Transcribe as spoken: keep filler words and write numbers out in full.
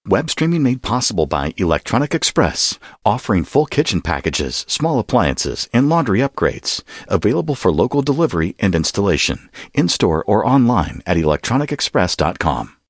Web streaming made possible by Electronic Express, offering full kitchen packages, small appliances, and laundry upgrades. Available for local delivery and installation, in-store or online at electronic express dot com.